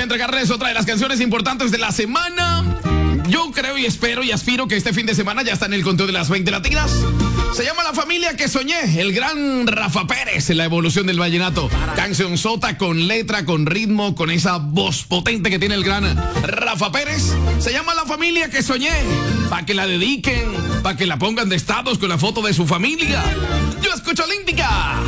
entregarles otra de las canciones importantes de la semana. Yo creo y espero y aspiro que este fin de semana ya está en el conteo de las 20 latinas. Se llama La Familia que Soñé, el gran Rafa Pérez en la evolución del vallenato. Cancionzota con letra, con ritmo, con esa voz potente que tiene el gran Rafa Pérez. Se llama La Familia que Soñé, para que la dediquen, para que la pongan de estados con la foto de su familia. Yo escucho Olímpica.